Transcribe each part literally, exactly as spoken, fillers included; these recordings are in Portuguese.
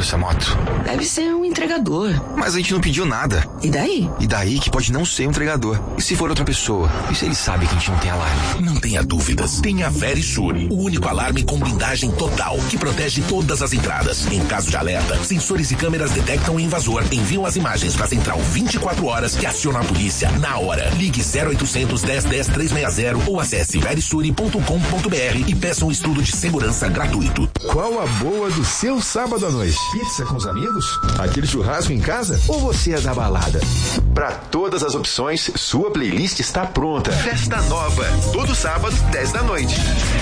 essa moto? Deve ser um entregador. Mas a gente não pediu nada. E daí? E daí que pode não ser um entregador. E se for outra pessoa? E se ele sabe que a gente não tem alarme? Não tenha dúvidas. Tenha a Verisure, o único alarme com blindagem total que protege todas as entradas. Em caso de alerta, sensores e câmeras detectam o invasor, enviam as imagens para a central vinte e quatro horas que aciona a polícia na hora. Ligue zero oitocentos, dez, dez, trezentos e sessenta ou acesse verisure ponto com ponto br e peça um estudo de segurança gratuito. Qual a boa do seu sábado à noite? Pizza com os amigos? Aquele churrasco em casa? Ou você é da balada? Para todas as opções, sua playlist está pronta. Festa Nova, todo sábado, dez da noite.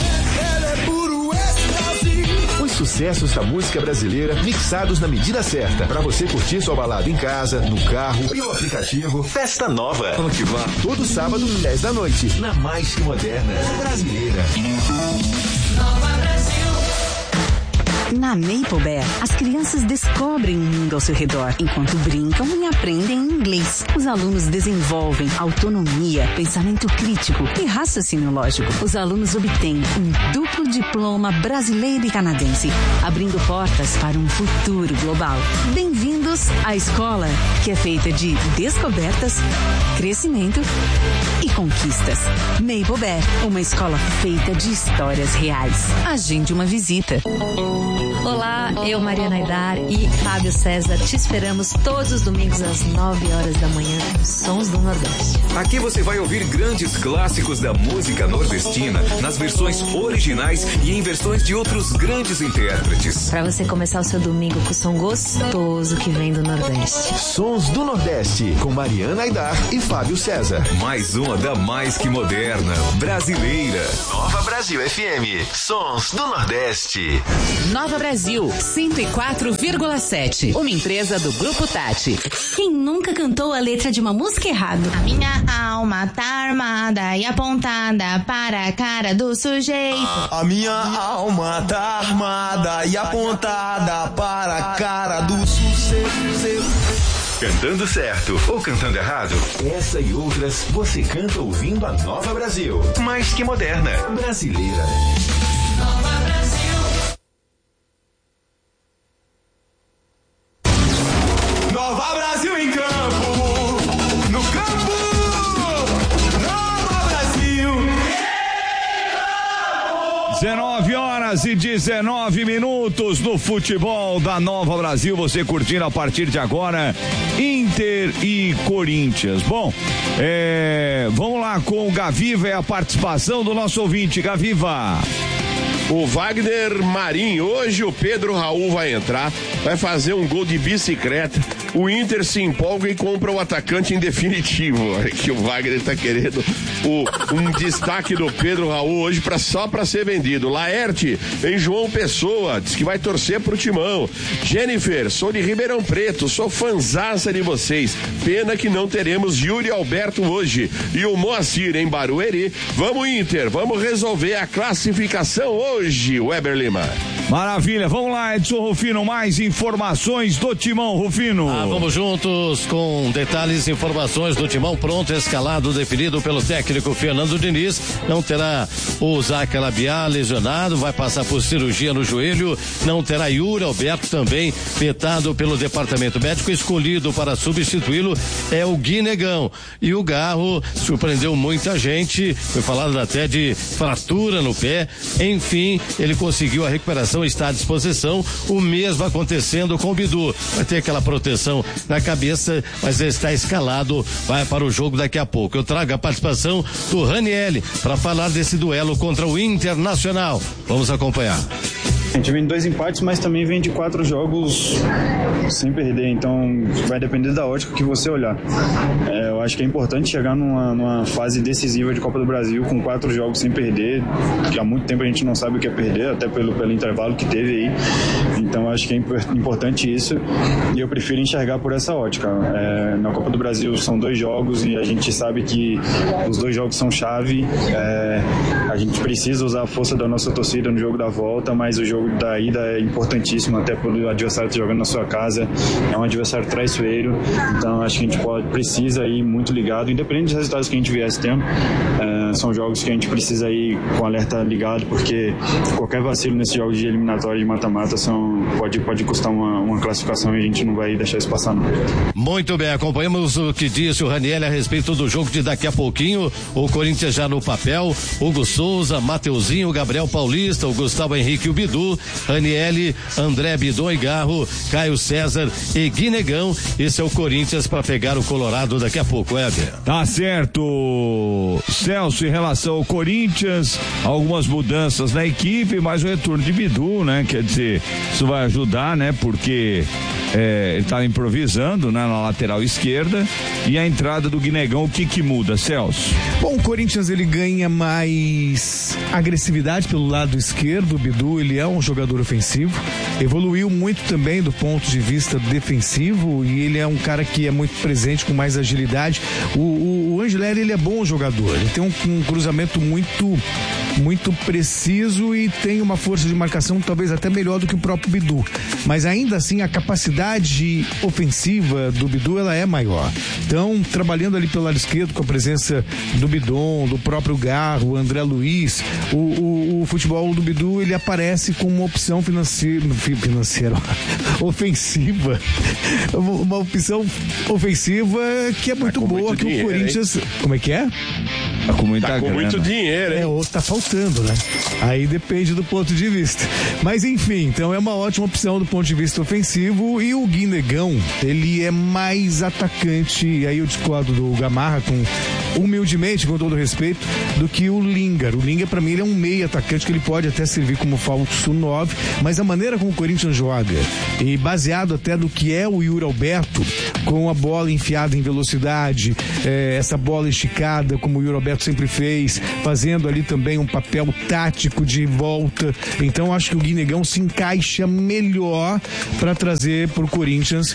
Os sucessos da música brasileira mixados na medida certa, para você curtir sua balada em casa, no carro, pelo aplicativo. Festa Nova. Vamos que vá. Todo sábado, dez da noite, na mais que moderna brasileira. Nova Brasil. Na Maple Bear, as crianças descobrem o mundo ao seu redor, enquanto brincam e aprendem inglês. Os alunos desenvolvem autonomia, pensamento crítico e raciocínio lógico. Os alunos obtêm um duplo diploma brasileiro e canadense, abrindo portas para um futuro global. Bem-vindos à escola, que é feita de descobertas, crescimento e conquistas. Maple Bear, uma escola feita de histórias reais. Agende uma visita. Olá, eu, Mariana Aidar e Fábio César, te esperamos todos os domingos às nove horas da manhã nos Sons do Nordeste. Aqui você vai ouvir grandes clássicos da música nordestina nas versões originais e em versões de outros grandes intérpretes. Para você começar o seu domingo com o som gostoso que vem do Nordeste. Sons do Nordeste, com Mariana Aidar e Fábio César. Mais uma da mais que moderna, brasileira. Nova Brasil F M, Sons do Nordeste. Nova Brasil, cento e quatro vírgula sete. Uma empresa do Grupo Tati. Quem nunca cantou a letra de uma música errado? A minha alma tá armada e apontada para a cara do sujeito. A minha alma tá armada e apontada para a cara do sujeito. Cantando certo ou cantando errado? Essa e outras você canta ouvindo a Nova Brasil. Mais que moderna, brasileira. Nova Brasil. Nova Brasil em campo, no campo, Nova Brasil. dezenove horas e dezenove minutos no futebol da Nova Brasil. Você curtindo a partir de agora Inter e Corinthians. Bom, é, vamos lá com o Gaviva, é a participação do nosso ouvinte. Gaviva. O Wagner Marinho, hoje o Pedro Raul vai entrar, vai fazer um gol de bicicleta, o Inter se empolga e compra o atacante em definitivo. Olha que o Wagner tá querendo o, um destaque do Pedro Raul hoje pra, só para ser vendido. Laerte, em João Pessoa, diz que vai torcer pro Timão. Jennifer, sou de Ribeirão Preto, sou fanzaça de vocês, pena que não teremos Yuri Alberto hoje. E o Moacir, em Barueri, vamos Inter, vamos resolver a classificação hoje. Hoje, Weber Lima. Maravilha, vamos lá, Edson Rufino, mais informações do Timão, Rufino. Ah, vamos juntos com detalhes e informações do Timão pronto, escalado, definido pelo técnico Fernando Diniz. Não terá o Zac Alabiá lesionado, vai passar por cirurgia no joelho. Não terá Yuri Alberto, também vetado pelo departamento médico. Escolhido para substituí-lo é o Guinegão. E o Garro surpreendeu muita gente, foi falado até de fratura no pé. Enfim, ele conseguiu a recuperação, está à disposição. O mesmo acontecendo com o Bidu. Vai ter aquela proteção na cabeça, mas ele está escalado, vai para o jogo daqui a pouco. Eu trago a participação do Ranieri para falar desse duelo contra o Internacional. Vamos acompanhar. A gente vem de dois empates, mas também vem de quatro jogos sem perder, então vai depender da ótica que você olhar. É, eu acho que é importante chegar numa, numa fase decisiva de Copa do Brasil com quatro jogos sem perder, que há muito tempo a gente não sabe o que é perder, até pelo, pelo intervalo que teve aí. Então eu acho que é importante isso e eu prefiro enxergar por essa ótica. É, na Copa do Brasil são dois jogos e a gente sabe que os dois jogos são chave. É, a gente precisa usar a força da nossa torcida no jogo da volta, mas o jogo jogo da ida é importantíssimo, até pelo adversário estar jogando na sua casa, é um adversário traiçoeiro, então acho que a gente pode, precisa ir muito ligado, independente dos resultados que a gente viesse tendo, é, são jogos que a gente precisa ir com o alerta ligado, porque qualquer vacilo nesse jogo de eliminatória de mata-mata são, pode, pode custar uma, uma classificação e a gente não vai deixar isso passar não. Muito bem, acompanhamos o que disse o Ranieri a respeito do jogo de daqui a pouquinho, o Corinthians já no papel, Hugo Souza, Mateuzinho, Gabriel Paulista, o Gustavo Henrique e o Bidu, Ranieri, André Bidon e Garro, Caio César e Guinegão. Esse é o Corinthians para pegar o Colorado daqui a pouco, Éber. Tá certo, Celso, em relação ao Corinthians, algumas mudanças na equipe, mas o retorno de Bidu, né? Quer dizer, isso vai ajudar, né? Porque é, ele tá improvisando, né? Na lateral esquerda, e a entrada do Guinegão, o que que muda, Celso? Bom, o Corinthians ele ganha mais agressividade pelo lado esquerdo. O Bidu, ele é um jogador ofensivo, evoluiu muito também do ponto de vista defensivo e ele é um cara que é muito presente, com mais agilidade. O, o, o Angeleri, ele é bom jogador, ele tem um, um cruzamento muito muito preciso e tem uma força de marcação talvez até melhor do que o próprio Bidu, mas ainda assim a capacidade ofensiva do Bidu, ela é maior. Então, trabalhando ali pelo lado esquerdo com a presença do Bidon, do próprio Garro, André Luiz, o, o, o futebol do Bidu, ele aparece como uma opção financeira, financeira ofensiva, uma opção ofensiva que é muito tá boa, que dinheiro, o Corinthians, hein? Como é que é? Tá com, muita tá com muito dinheiro, hein? É, ou tá faltando, né? Aí depende do ponto de vista. Mas enfim, então é uma ótima opção do ponto de vista ofensivo. E o Guinegão, ele é mais atacante, e aí eu discordo do Gamarra, com humildemente, com todo respeito, do que o Lingard. O Lingard, pra mim, ele é um meio atacante que ele pode até servir como falso nove, mas a maneira como o Corinthians joga, e baseado até do que é o Yuri Alberto, com a bola enfiada em velocidade, é, essa bola esticada, como o Yuri Alberto sempre fez, fazendo ali também um papel tático de volta. Então acho que o Guinegão se encaixa melhor para trazer pro Corinthians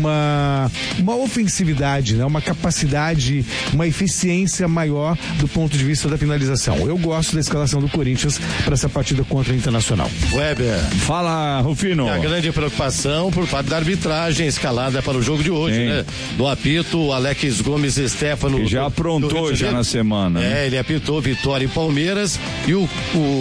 uma uma ofensividade, né? Uma capacidade, uma eficiência maior do ponto de vista da finalização. Eu gosto da escalação do Corinthians para essa partida contra o Internacional. Weber, fala, Rufino. E a grande preocupação por parte da arbitragem escalada para o jogo de hoje, Sim. né? Do apito, o Alex Gomes e Stefano. Que já aprontou já na semana. É, né? ele apitou Vitória e Palmeiras, e o,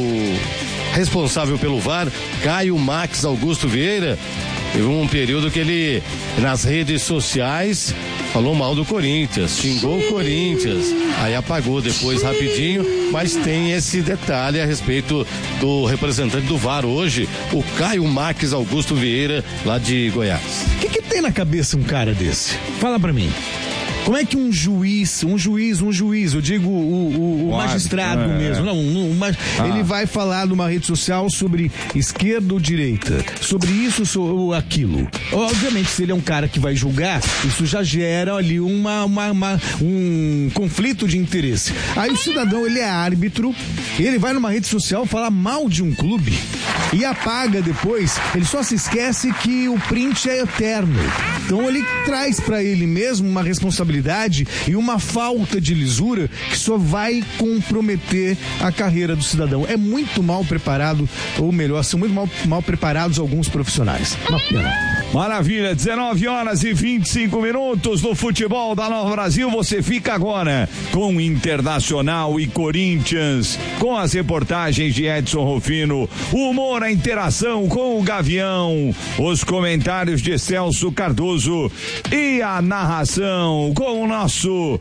o responsável pelo V A R, Caio Max Augusto Vieira, teve um período que ele, nas redes sociais, falou mal do Corinthians, xingou o Corinthians, aí apagou depois rapidinho, mas tem esse detalhe a respeito do representante do V A R hoje, o Caio Max Augusto Vieira, lá de Goiás. O que que tem na cabeça um cara desse? Fala pra mim. Como é que um juiz, um juiz, um juiz, eu digo o, o, o magistrado é, mesmo, não, um, um, ah. ele vai falar numa rede social sobre esquerda ou direita, sobre isso ou aquilo. Obviamente, se ele é um cara que vai julgar, isso já gera ali uma, uma, uma, um conflito de interesse. Aí o cidadão, ele é árbitro, ele vai numa rede social falar mal de um clube e apaga depois, ele só se esquece que o print é eterno. Então ele traz pra ele mesmo uma responsabilidade e uma falta de lisura que só vai comprometer a carreira do cidadão. É muito mal preparado, ou melhor, são muito mal, mal preparados alguns profissionais. Uma pena. Maravilha, dezenove horas e vinte e cinco minutos no futebol da Nova Brasil. Você fica agora com Internacional e Corinthians, com as reportagens de Edson Rufino, o humor, a interação com o Gavião, os comentários de Celso Cardoso e a narração com o nosso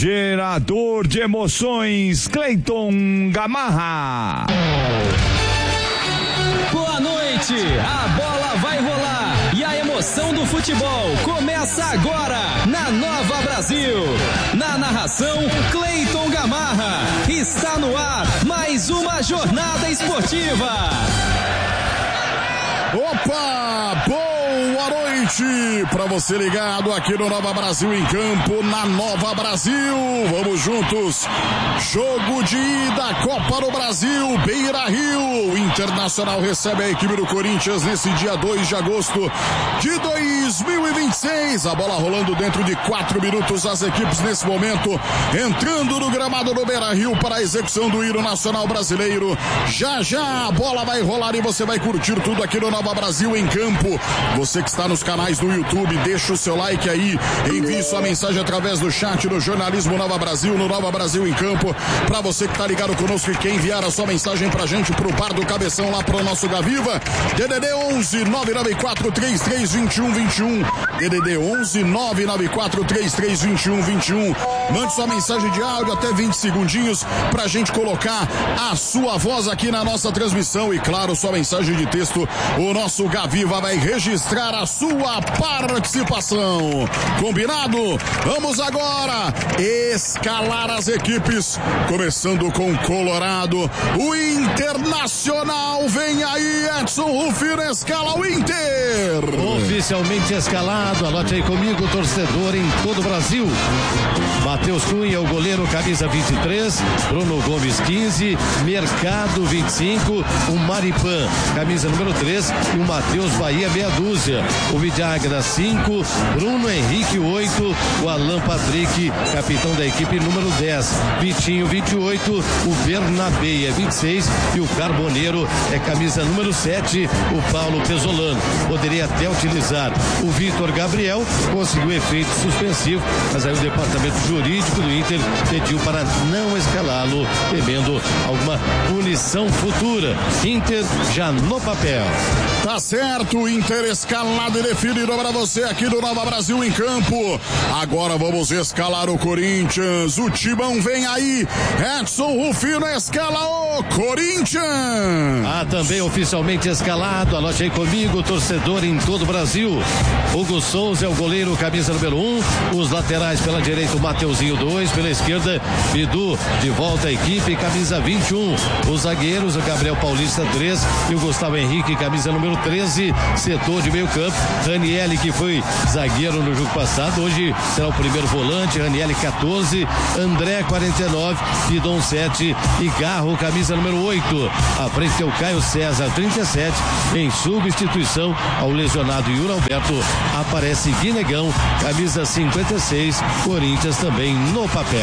gerador de emoções, Cleiton Gamarra. Boa noite, a bola vai rolar e a emoção do futebol começa agora na Nova Brasil. Na narração, Cleiton Gamarra. Está no ar mais uma jornada esportiva. Opa, boa noite noite pra você ligado aqui no Nova Brasil em Campo, na Nova Brasil. Vamos juntos. Jogo de ida, Copa do Brasil, Beira Rio. Internacional recebe a equipe do Corinthians nesse dia dois de agosto de dois mil e vinte e seis. A bola rolando dentro de quatro minutos. As equipes nesse momento entrando no gramado do Beira Rio para a execução do hino nacional brasileiro. Já já a bola vai rolar e você vai curtir tudo aqui no Nova Brasil em Campo. Você que está nos canais do YouTube, deixa o seu like aí, envie sua mensagem através do chat do Jornalismo Nova Brasil, no Nova Brasil em Campo. Para você que está ligado conosco e quer enviar a sua mensagem pra gente pro Bar do Cabeção, lá pro nosso Gaviva, D D D onze nove nove quatro três três dois um dois um, D D D onze nove nove quatro três três dois um dois um. Mande sua mensagem de áudio até vinte segundinhos pra gente colocar a sua voz aqui na nossa transmissão e claro, sua mensagem de texto, o nosso Gaviva vai registrar a sua participação. Combinado? Vamos agora escalar as equipes, começando com Colorado, o Internacional. Vem aí, Edson Rufino, escala o Inter. Oficialmente escalado, anote aí comigo, torcedor em todo o Brasil. Matheus Cunha, o goleiro, camisa vinte e três, Bruno Gomes quinze, Mercado vinte e cinco, o Maripan, camisa número três e o Matheus Bahia meia dúzia, o Vidagra cinco, Bruno Henrique oito, o Alan Patrick, capitão da equipe número dez, Vitinho vinte e oito, o Bernabé é vinte e seis e o Carboneiro é camisa número sete, o Paulo Pesolano. Poderia até utilizar o Vitor Gabriel, conseguiu efeito suspensivo, mas aí o departamento jurídico do Inter pediu para não escalá-lo, temendo alguma punição futura. Inter já no papel. Tá certo, Inter escalado e definido para você aqui do Nova Brasil em Campo. Agora vamos escalar o Corinthians. O Timão vem aí. Edson Rufino escala o Corinthians. Ah, também oficialmente escalado. Anote aí comigo, torcedor em todo o Brasil. Hugo Souza é o goleiro, camisa número um. Os laterais pela direita, o Mateuzinho dois. Pela esquerda, Bidu de volta à equipe, camisa vinte e um. Os zagueiros, o Gabriel Paulista três e o Gustavo Henrique, camisa número treze. Setor de meio campo, Ranielli, que foi zagueiro no jogo passado, hoje será o primeiro volante. Ranielli quatorze, André quarenta e nove, Pidon sete e Garro, camisa número oito. À frente tem o Caio César trinta e sete, em substituição ao lesionado Yuri Alberto aparece Guinegão, camisa cinquenta e seis, Corinthians também no papel.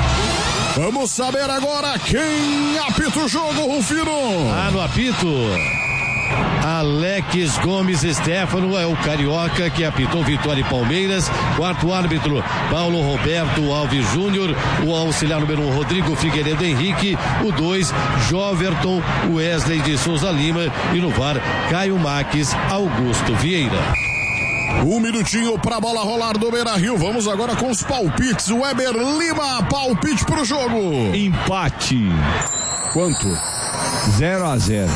Vamos saber agora quem apita o jogo, Rufino. Ah, no apito, Alex Gomes Stefano é o carioca que apitou Vitória e Palmeiras. Quarto árbitro, Paulo Roberto Alves Júnior. O auxiliar número um, Rodrigo Figueiredo Henrique. O dois, Joverton Wesley de Souza Lima. E no V A R, Caio Maques Augusto Vieira. Um minutinho pra bola rolar do Beira Rio. Vamos agora com os palpites. Weber Lima, palpite pro jogo. Empate. Quanto? zero a zero.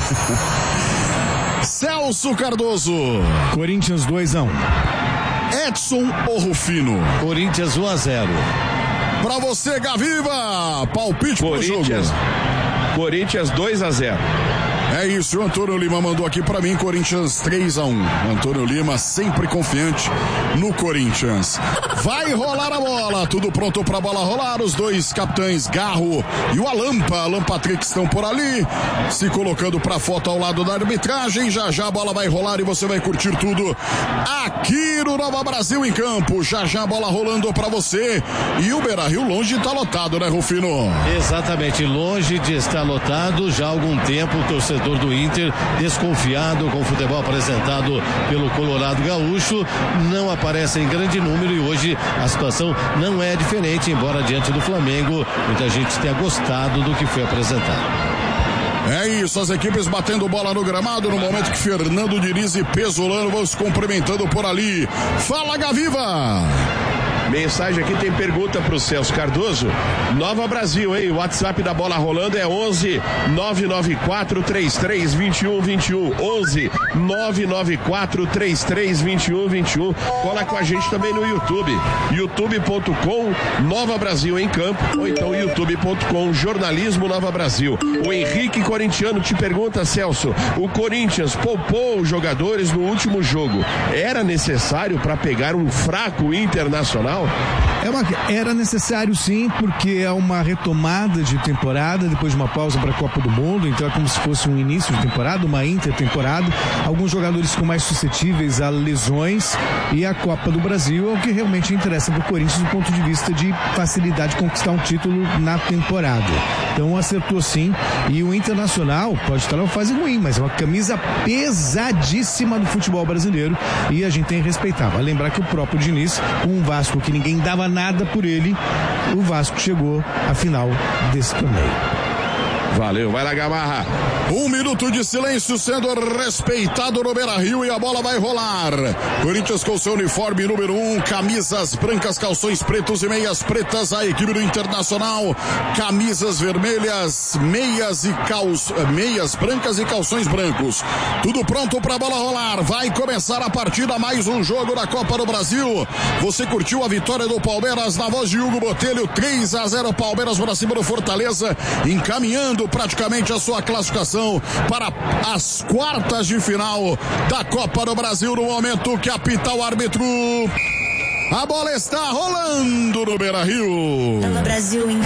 Celso Cardoso. Corinthians dois a um. Edson Rufino. Corinthians um a zero. Pra você, Gaviva, palpite pro jogo. Corinthians dois a zero. É isso, o Antônio Lima mandou aqui pra mim, Corinthians três a um. Antônio Lima sempre confiante no Corinthians. Vai rolar a bola, tudo pronto pra bola rolar. Os dois capitães Garro e o Alampa, Alan Patrick, estão por ali, se colocando pra foto ao lado da arbitragem. Já já a bola vai rolar e você vai curtir tudo aqui no Nova Brasil em Campo. Já já a bola rolando pra você. E o Beira Rio longe de estar lotado, né, Rufino? Exatamente, longe de estar lotado. Já há algum tempo o torcedor do Inter, desconfiado com o futebol apresentado pelo Colorado Gaúcho, não aparece em grande número e hoje a situação não é diferente, embora diante do Flamengo muita gente tenha gostado do que foi apresentado. É isso, as equipes batendo bola no gramado no momento que Fernando Diniz e Pesolano vão se cumprimentando por ali. Fala, Gaviva! Mensagem aqui, tem pergunta pro Celso Cardoso. Nova Brasil, hein? O WhatsApp da bola rolando é onze nove nove quatro três três dois um dois um. onze nove nove quatro três três dois um dois um. Cola com a gente também no YouTube. youtube ponto com Nova Brasil em Campo. Ou então youtube ponto com Jornalismo Nova Brasil. O Henrique Corintiano te pergunta, Celso, o Corinthians poupou os jogadores no último jogo. Era necessário para pegar um fraco Internacional? É uma, era necessário sim, porque é uma retomada de temporada, depois de uma pausa para a Copa do Mundo, então é como se fosse um início de temporada, uma intertemporada. Alguns jogadores ficam mais suscetíveis a lesões e a Copa do Brasil é o que realmente interessa para o Corinthians do ponto de vista de facilidade de conquistar um título na temporada. Então acertou sim, e o Internacional pode estar numa fase ruim, mas é uma camisa pesadíssima do futebol brasileiro e a gente tem que respeitar. Vai lembrar que o próprio Diniz, com um Vasco que ninguém dava nada por ele, o Vasco chegou à final desse torneio. Valeu, vai lá, Gamarra. Um minuto de silêncio sendo respeitado no Beira-Rio e a bola vai rolar. Corinthians com seu uniforme número um, camisas brancas, calções pretos e meias pretas. A equipe do Internacional, camisas vermelhas, meias e calç... meias brancas e calções brancos. Tudo pronto pra bola rolar. Vai começar a partida, mais um jogo da Copa do Brasil. Você curtiu a vitória do Palmeiras na voz de Hugo Botelho, três a zero Palmeiras para cima do Fortaleza, encaminhando praticamente a sua classificação para as quartas de final da Copa do Brasil, no momento que apita o árbitro. A bola está rolando no Beira-Rio. Nova Brasil em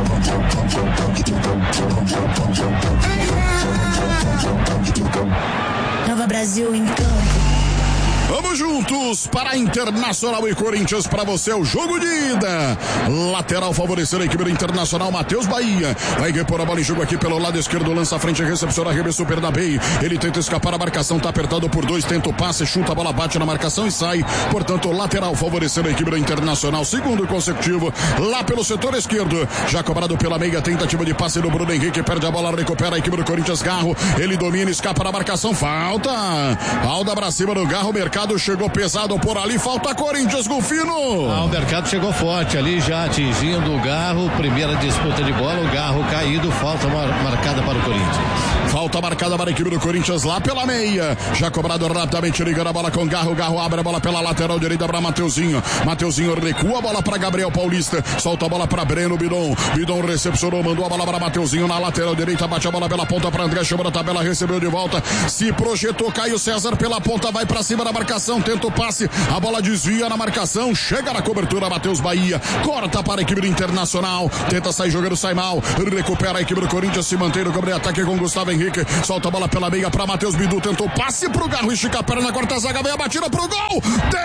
Nova Brasil em campo. Vamos juntos para Internacional e Corinthians. Para você é o jogo de ida. Lateral favorecendo a equipe do Internacional, Matheus Bahia. Vai repor a bola em jogo aqui pelo lado esquerdo. Lança a frente, recepciona, arremesso da Bey. Ele tenta escapar, a marcação tá apertado por dois. Tenta o passe, chuta, a bola bate na marcação e sai. Portanto, lateral favorecendo a equipe do Internacional. Segundo consecutivo, lá pelo setor esquerdo. Já cobrado pela meia, tentativa de passe do Bruno Henrique. Perde a bola, recupera a equipe do Corinthians. Garro, ele domina, escapa na marcação. Falta. Falta pra cima do Garro. Mercado chegou pesado por ali, falta Corinthians, Golfino. Ah, o Mercado chegou forte ali, já atingindo o Garro, primeira disputa de bola, o Garro caído, falta mar, marcada para o Corinthians. Falta marcada para a equipe do Corinthians lá pela meia, já cobrado rapidamente, ligando a bola com Garro, Garro abre a bola pela lateral direita para Mateuzinho, Mateuzinho recua a bola para Gabriel Paulista, solta a bola para Breno Bidon, Bidon recepcionou, mandou a bola para Mateuzinho na lateral direita, bate a bola pela ponta para André, chama na tabela, recebeu de volta, se projetou, Caio César pela ponta, vai para cima da marcação, tenta o passe, a bola desvia na marcação, chega na cobertura, Matheus Bahia, corta para a equipe do Internacional, tenta sair jogando, sai mal, recupera a equipe do Corinthians, se mantém no campo de ataque com Gustavo Henrique, solta a bola pela meia para Matheus Bidu, tentou passe pro Garro, estica a perna na quarta zaga, vem a batida pro gol,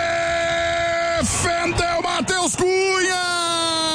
defendeu Matheus Cunha,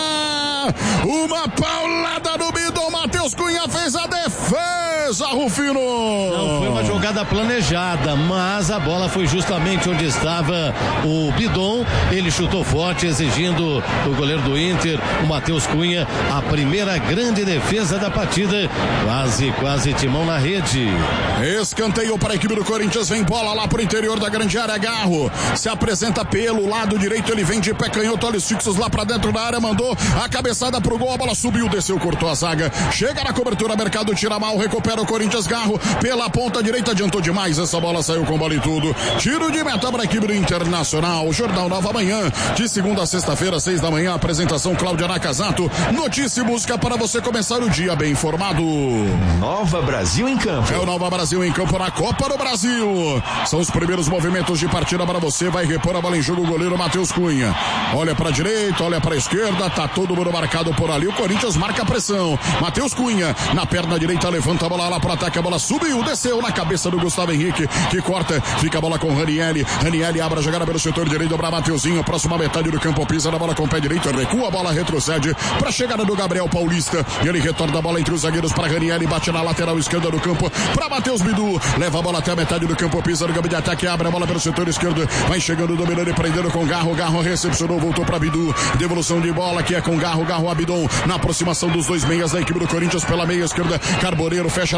uma paulada no Bidu, Matheus Cunha fez a defesa, Rufino. Não foi uma jogada planejada, mas a bola foi justamente onde estava o Bidon, ele chutou forte, exigindo do goleiro do Inter, o Matheus Cunha, a primeira grande defesa da partida, quase, quase timão na rede. Escanteio para a equipe do Corinthians, vem bola lá pro interior da grande área, Garro, se apresenta pelo lado direito, ele vem de pé canhoto, olhos fixos lá pra dentro da área, mandou a cabeçada pro gol, a bola subiu, desceu, cortou a zaga, chega na cobertura, Mercado tira mal, recupera o Corinthians, Garro, pela ponta direita, adiantou demais, essa bola saiu com bola e tudo, tiro de meta para a equipe do Internacional, Jornal Nova Manhã, de segunda a sexta-feira, seis da manhã, apresentação Cláudia Nakazato, notícia e música para você começar o dia bem informado. Nova Brasil em campo. É o Nova Brasil em campo na Copa do Brasil, são os primeiros movimentos de partida para você, vai repor a bola em jogo o goleiro Matheus Cunha, olha para a direita, olha para a esquerda, tá todo mundo marcado por ali, o Corinthians marca a pressão, Matheus Cunha, na perna direita, levanta a bola lá para ataque, a bola subiu, desceu na cabeça do Gustavo Henrique, que corta, fica a bola com Ranieri, Ranieri abre a jogada pelo setor direito para Mateuzinho, próxima metade do campo, pisa na bola com o pé direito, recua a bola, retrocede para a chegada do Gabriel Paulista, ele retorna a bola entre os zagueiros para Ranieri, bate na lateral esquerda do campo, para Matheus Bidu, leva a bola até a metade do campo, pisa no campo de ataque, abre a bola pelo setor esquerdo, vai chegando, dominando e prendendo com Garro, Garro recepcionou, voltou para Bidu, devolução de bola que é com Garro, Garro Abidon, na aproximação dos dois meias da equipe do Corinthians pela meia esquerda, Carboneiro fecha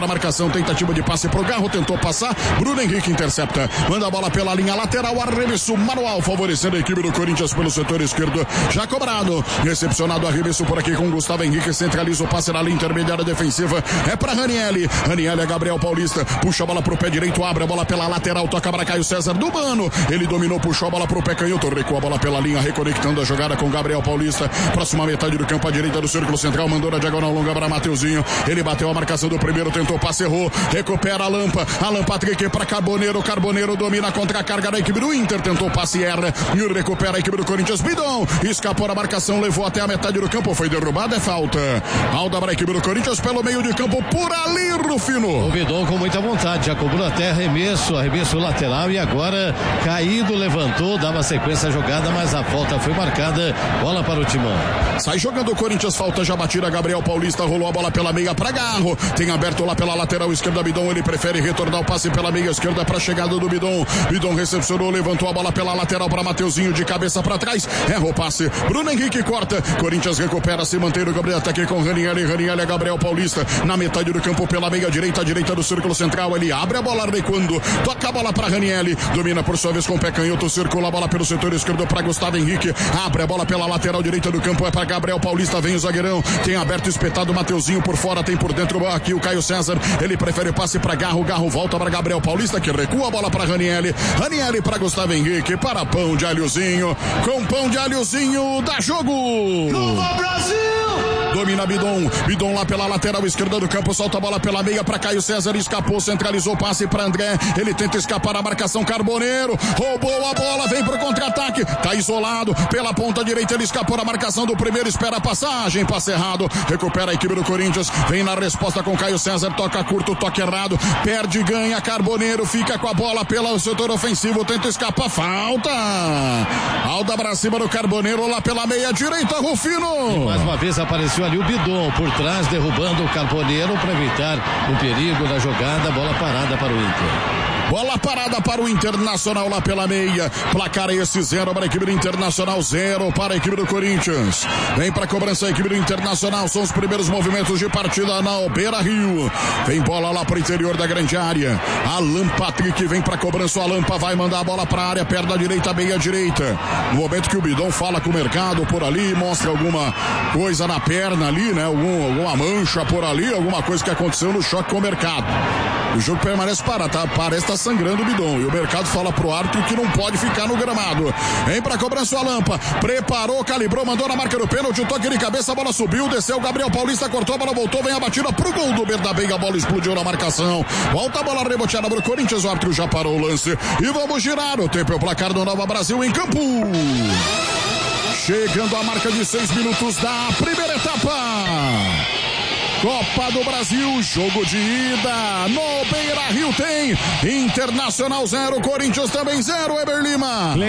na marcação, tentativa de passe pro Garro, tentou passar, Bruno Henrique intercepta, manda a bola pela linha lateral, arremesso manual, favorecendo a equipe do Corinthians pelo setor esquerdo, já cobrado, recepcionado, arremesso por aqui com Gustavo Henrique, centraliza o passe na linha intermediária defensiva, é pra Ranielli, Ranielli é Gabriel Paulista, puxa a bola pro pé direito, abre a bola pela lateral, toca para Caio César do Mano, ele dominou, puxou a bola pro pé canhoto, recua a bola pela linha, reconectando a jogada com Gabriel Paulista, próxima metade do campo à direita do círculo central, mandou na diagonal longa para Mateuzinho, ele bateu a marcação do primeiro, tentou passe, errou, recupera a Lampa, Alan Patrick para Carboneiro, Carboneiro domina contra a carga da equipe do Inter, tentou passe, erra, e recupera a equipe do Corinthians, Bidon, escapou da marcação, levou até a metade do campo, foi derrubado, é falta, Alda para a equipe do Corinthians pelo meio de campo, por ali, Rufino. O Bidon com muita vontade, já cobrou até arremesso, arremesso lateral e agora caído, levantou, dava sequência à jogada, mas a falta foi marcada, bola para o Timão. Sai jogando o Corinthians, falta já batida, Gabriel Paulista rolou a bola pela meia para Garro, tem aberto lá pela lateral esquerda, Bidon, ele prefere retornar o passe pela meia esquerda para a chegada do Bidon, Bidon recepcionou, levantou a bola pela lateral para Mateuzinho, de cabeça para trás, erra o passe, Bruno Henrique corta, Corinthians recupera, se mantém no Gabriel, ataque com Ranielli, Ranielli é Gabriel Paulista, na metade do campo pela meia direita, direita do círculo central, ele abre a bola recuando, toca a bola para Ranielli, domina por sua vez com o pé canhoto, circula a bola pelo setor esquerdo para Gustavo Henrique, abre a bola pela lateral direita do campo, é para Gabriel Paulista, vem o zagueirão, tem aberto, espetado, Mateuzinho por fora, tem por dentro aqui o Caio César, ele prefere passe para Garro, Garro volta para Gabriel Paulista, que recua a bola para Ranielli, Ranielli para Gustavo Henrique, para Pão de Alhozinho, com Pão de Alhozinho, dá jogo! Nova Brasil! Domina Bidon, Bidon lá pela lateral esquerda do campo, solta a bola pela meia para Caio César, escapou, centralizou o passe para André, ele tenta escapar a marcação, Carboneiro, roubou a bola, vem pro contra-ataque, tá isolado, pela ponta direita ele escapou da marcação do primeiro, espera a passagem, passe errado, recupera a equipe do Corinthians, vem na resposta com Caio César, toca curto, toque errado, perde, ganha, Carboneiro, fica com a bola pelo setor ofensivo, tenta escapar, falta, Alda pra cima do Carboneiro, lá pela meia direita, Rufino. E mais uma vez apareceu ali o Bidon por trás, derrubando o Carboneiro para evitar o perigo da jogada, bola parada para o Inter. Bola parada para o Internacional lá pela meia. Placar é esse, zero para a equipe do Internacional, zero para a equipe do Corinthians. Vem para a cobrança a equipe do Internacional. São os primeiros movimentos de partida na Beira-Rio. Vem bola lá para o interior da grande área. Alan Patrick vem para a cobrança. O Alampa vai mandar a bola para a área, perna direita, meia direita. No momento que o Bidon fala com o mercado por ali, mostra alguma coisa na perna ali, né? Algum, alguma mancha por ali, alguma coisa que aconteceu no choque com o mercado. O jogo permanece parado, tá? Parece estar tá sangrando o Bidon. E o mercado fala pro árbitro que não pode ficar no gramado. Vem pra cobrança o Alampa. Preparou, calibrou, mandou na marca do pênalti. O toque de cabeça, a bola subiu, desceu. Gabriel Paulista cortou, a bola voltou. Vem a batida pro gol do Bernabéu. A bola explodiu na marcação. Volta a bola reboteada pro Corinthians. O árbitro já parou o lance. E vamos girar. O tempo é o placar do Nova Brasil em campo. Chegando a marca de seis minutos da primeira etapa. Copa do Brasil, jogo de ida no Beira-Rio tem Internacional zero, Corinthians também zero, Eber Lima.